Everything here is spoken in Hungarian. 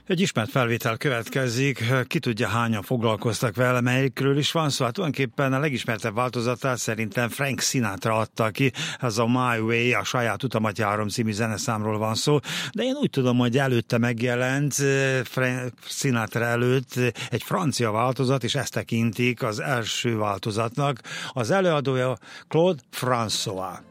Egy ismert felvétel következik, ki tudja hányan foglalkoztak vele, melyikről is van szó. Hát tulajdonképpen a legismertebb változatát szerintem Frank Sinatra adta ki, ez a My Way, a Saját utamat járom című zeneszámról van szó, de én úgy tudom, hogy előtte megjelent, Frank Sinatra előtt egy francia változat, és ezt tekintik az első változatnak. Az előadója Claude François.